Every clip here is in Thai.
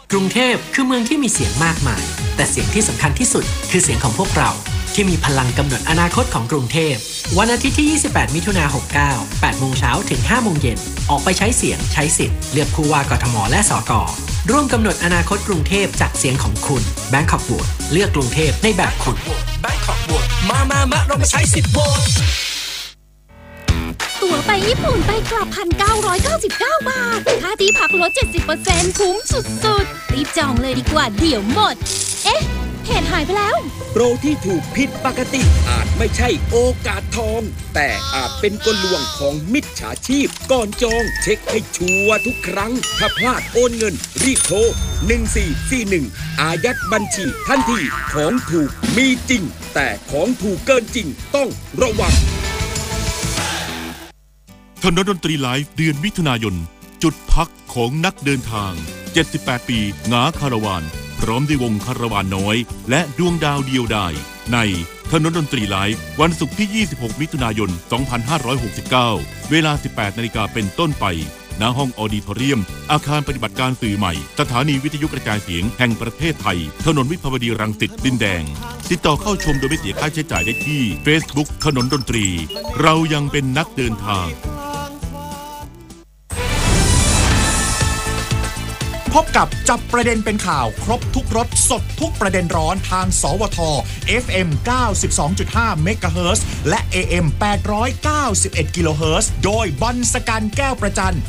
กรุงเทพคือเมืองที่มีเสียงมากมายแต่เสียงที่สำคัญที่สุดคือเสียงของพวกเราที่มีพลังกำหนดอนาคตของกรุงเทพวันอาทิตย์ที่28มิถุนายน69 8 โมงเช้าถึง 5 โมงเย็นออกไปใช้เสียงใช้สิทธิ์เลือกผู้ว่ากทมและสกร่วมกำหนดอนาคตกรุงเทพจากเสียงของคุณ Bangkok Vote เลือกกรุงเทพในแบบคุณ Bangkok Vote มาเรามาใช้สิทธิ์โหวตตั๋วไปญี่ปุ่นไปกลับ 1,999 บาทค่าที่พักลด 70% คุ้มสุดๆรีบจองเลยดีกว่าเดี๋ยวหมดเอ๊ะเพจหายไปแล้วโปรที่ถูกผิดปกติอาจไม่ใช่โอกาสทองแต่อาจเป็นกลลวงของมิจฉาชีพก่อนจองเช็คให้ชัวร์ทุกครั้งถ้าพลาดโอนเงินรีบโทร1441อายัดบัญชีทันทีของถูกมีจริงแต่ของถูกเกินจริงต้องระวังถนนดนตรีไลฟ์เดือนมิถุนายนจุดพักของนักเดินทาง78ปีหงาคาราวานพร้อมด้วยวงคาราวานน้อยและดวงดาวเดียวดายในถนนดนตรีไลฟ์วันศุกร์ที่26มิถุนายน2569เวลา 18 นาฬิกาเป็นต้นไปณห้องออดิทอเรียมอาคารปฏิบัติการสื่อใหม่สถานีวิทยุกระจายเสียงแห่งประเทศไทยถนนวิภาวดีรังสิตดินแดงติดต่อเข้าชมโดยไม่เสียค่าใช้จ่ายได้ที่ Facebook ถนนดนตรีเรายังเป็นนักเดินทางพบกับจับประเด็นเป็นข่าวครบทุกรสสดทุกประเด็นร้อนทางสวท FM 92.5 เมกะเฮิรตซ์และ AM 891 กิโลเฮิรตซ์โดยบอลสกันแก้วประจัน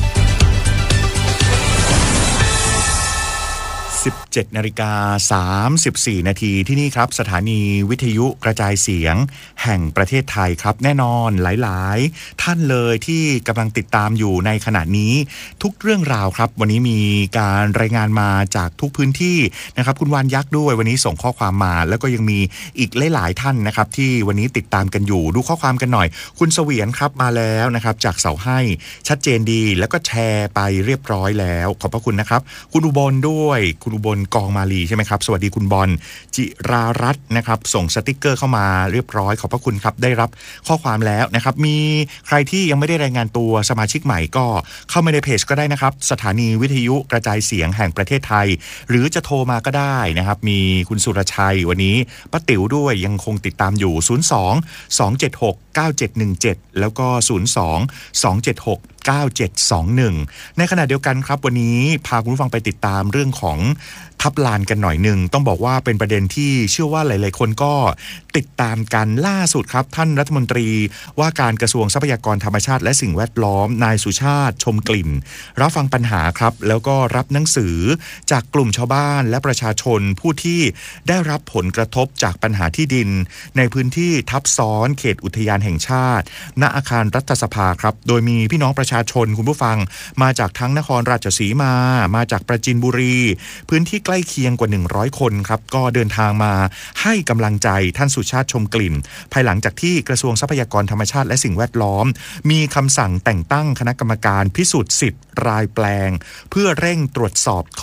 17:34 นาทีที่นี่ครับสถานีวิทยุกระจายเสียงแห่งประเทศไทยครับแน่นอนหลายๆท่านเลยที่กำลังติดตามอยู่ในขณะนี้ทุกเรื่องราวครับวันนี้มีการรายงานมาจากทุกพื้นที่นะครับคุณวานยักษ์ด้วยวันนี้ส่งข้อความมาแล้วก็ยังมีอีกหลายๆท่านนะครับที่วันนี้ติดตามกันอยู่ดูข้อความกันหน่อยคุณเสวียนครับมาแล้วนะครับจากเสาให้ชัดเจนดีแล้วก็แชร์ไปเรียบร้อยแล้วขอบพระคุณนะครับคุณอุบลด้วยคุณอุบลกองมาลีใช่ไหมครับสวัสดีคุณบอลจิรารัตน์นะครับส่งสติกเกอร์เข้ามาเรียบร้อยขอบพระคุณครับได้รับข้อความแล้วนะครับมีใครที่ยังไม่ได้รายงานตัวสมาชิกใหม่ก็เข้ามาในเพจก็ได้นะครับสถานีวิทยุกระจายเสียงแห่งประเทศไทยหรือจะโทรมาก็ได้นะครับมีคุณสุรชัยวันนี้ป้าติ๋วด้วยยังคงติดตามอยู่02 276 9717แล้วก็02 276 9721ในขณะเดียวกันครับวันนี้พาคุณผู้ฟังไปติดตามเรื่องของทับลานกันหน่อยนึงต้องบอกว่าเป็นประเด็นที่เชื่อว่าหลายๆคนก็ติดตามกันล่าสุดครับท่านรัฐมนตรีว่าการกระทรวงทรัพยากรธรรมชาติและสิ่งแวดล้อมนายสุชาติชมกลิ่นรับฟังปัญหาครับแล้วก็รับหนังสือจากกลุ่มชาวบ้านและประชาชนผู้ที่ได้รับผลกระทบจากปัญหาที่ดินในพื้นที่ทับซ้อนเขตอุทยานแห่งชาติณอาคารรัฐสภาครับโดยมีพี่น้องประชาชนคุณผู้ฟังมาจากทั้งนครราชสีมาจากปราจีนบุรีพื้นที่ใกล้เคียงกว่า100คนครับก็เดินทางมาให้กำลังใจท่านสุชาติชมกลิ่นภายหลังจากที่กระทรวงทรัพยากรธรรมชาติและสิ่งแวดล้อมมีคำสั่งแต่งตั้งคณะกรรมการพิสูจน์สิทธิ์รายแปลงเพื่อเร่งตรวจสอบ